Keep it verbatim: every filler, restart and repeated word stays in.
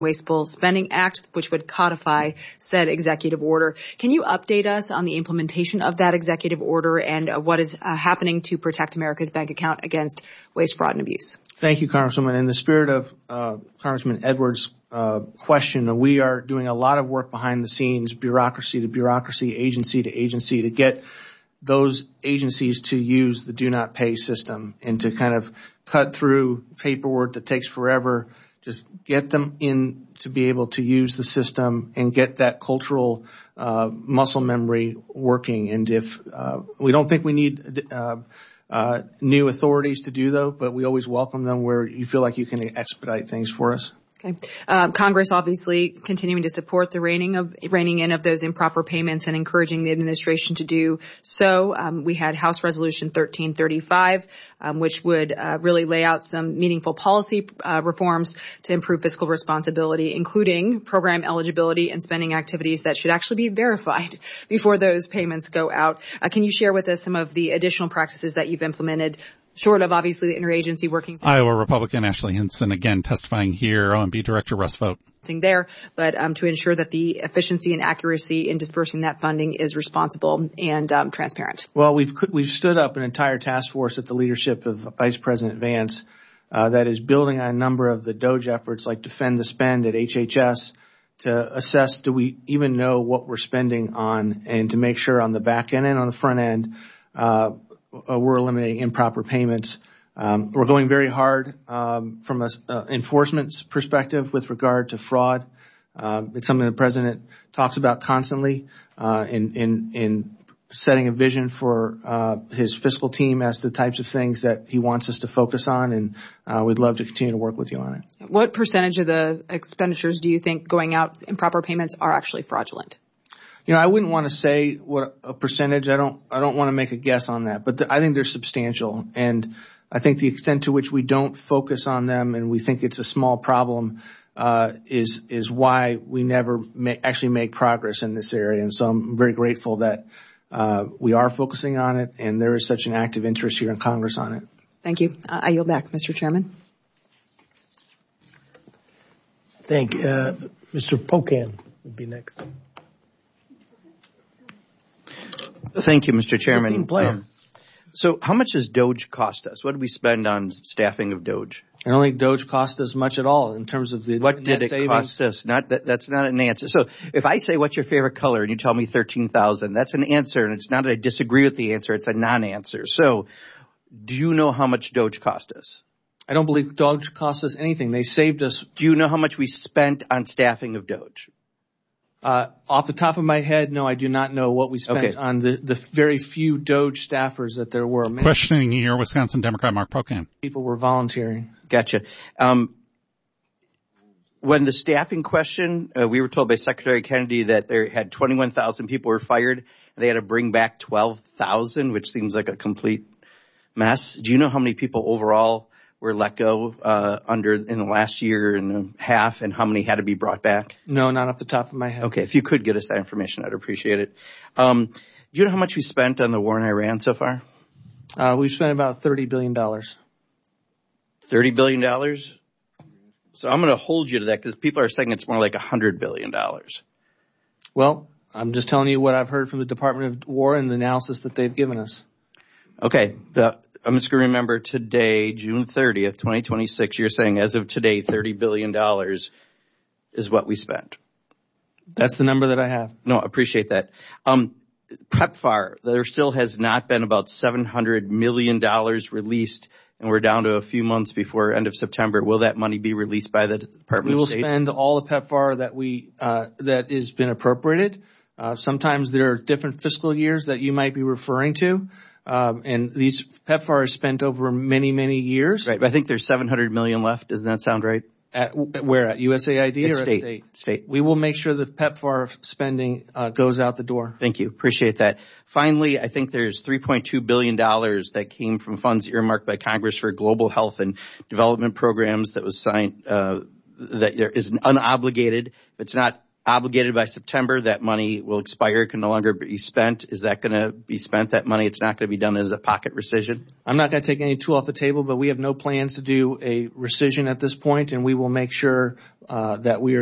Wasteful Spending Act, which would codify said executive order. Can you update us on the implementation of that executive order and uh, what is uh, happening to protect America's bank account against waste, fraud, and abuse? Thank you, Congresswoman. In the spirit of uh, Congressman Edwards' uh, question, we are doing a lot of work behind the scenes, bureaucracy to bureaucracy, agency to agency, to get those agencies to use the do not pay system and to kind of cut through paperwork that takes forever. Just get them in to be able to use the system and get that cultural uh, muscle memory working. And if uh, we don't think we need uh, uh, new authorities to do though, but we always welcome them where you feel like you can expedite things for us. Okay. Uh, Congress obviously continuing to support the reining of reining in of those improper payments and encouraging the administration to do so. Um, we had House Resolution thirteen thirty-five, um, which would uh, really lay out some meaningful policy uh, reforms to improve fiscal responsibility, including program eligibility and spending activities that should actually be verified before those payments go out. Uh, can you share with us some of the additional practices that you've implemented? Short of, obviously, the interagency working. Iowa Republican Ashley Hinson, again, testifying here. O M B Director Russ Vought. There, but um, to ensure that the efficiency and accuracy in dispersing that funding is responsible and um, transparent. Well, we've we've stood up an entire task force at the leadership of Vice President Vance uh, that is building on a number of the DOGE efforts like Defend the Spend at H H S to assess, do we even know what we're spending on, and to make sure on the back end and on the front end, uh, Uh, we're eliminating improper payments. Um, we're going very hard um, from an uh, enforcement perspective with regard to fraud. Um, it's something the president talks about constantly uh, in, in, in setting a vision for uh, his fiscal team as to the types of things that he wants us to focus on, and uh, we'd love to continue to work with you on it. What percentage of the expenditures do you think going out improper payments are actually fraudulent? You know, I wouldn't want to say what a percentage. I don't, I don't want to make a guess on that, but th- I think they're substantial. And I think the extent to which we don't focus on them and we think it's a small problem, uh, is, is why we never ma- actually make progress in this area. And so I'm very grateful that, uh, we are focusing on it, and there is such an active interest here in Congress on it. Thank you. Uh, I yield back, Mister Chairman. Thank you. Uh, Mister Pocan would be next. Thank you, Mister Chairman. Um, so how much does DOGE cost us? What did we spend on staffing of DOGE? I don't think DOGE cost us much at all in terms of the What net did it savings. cost us? Not that, that's not an answer. So if I say what's your favorite color and you tell me thirteen thousand, that's an answer, and it's not that I disagree with the answer, it's a non-answer. So do you know how much DOGE cost us? I don't believe DOGE cost us anything. They saved us. Do you know how much we spent on staffing of DOGE? Uh, off the top of my head, no, I do not know what we spent Okay. on the, the very few DOGE staffers that there were. Many Questioning here, Wisconsin Democrat Mark Pocan. people were volunteering. Gotcha. Um, when the staffing question, uh, we were told by Secretary Kennedy that there had twenty-one thousand people were fired, and they had to bring back twelve thousand, which seems like a complete mess. Do you know how many people overall were let go uh, under in the last year and a half, and how many had to be brought back? No, not off the top of my head. Okay, if you could get us that information, I'd appreciate it. Um, do you know how much we spent on the war in Iran so far? Uh, we've spent about thirty billion dollars. thirty billion dollars? So I'm going to hold you to that because people are saying it's more like one hundred billion dollars. Well, I'm just telling you what I've heard from the Department of War and the analysis that they've given us. Okay, the, I'm just going to remember today, June thirtieth, twenty twenty-six, you're saying as of today, thirty billion dollars is what we spent. That's the number that I have. No, I appreciate that. Um, PEPFAR, there still has not been about seven hundred million dollars released, and we're down to a few months before end of September. Will that money be released by the Department We will of State? spend all the PEPFAR that we, uh, that has been appropriated. Uh, sometimes there are different fiscal years that you might be referring to. Um, and these PEPFAR is spent over many, many years. Right, but I think there's seven hundred million left. Doesn't that sound right? At, where, at U S A I D At or state, at state? State. We will make sure the PEPFAR spending uh, goes out the door. Thank you. Appreciate that. Finally, I think there's three point two billion dollars that came from funds earmarked by Congress for global health and development programs that was signed, uh, that there is unobligated. If it's not obligated by September, that money will expire, can no longer be spent. Is that going to be spent, that money? It's not going to be done as a pocket rescission? I'm not going to take any tool off the table, but we have no plans to do a rescission at this point, and we will make sure uh, that we are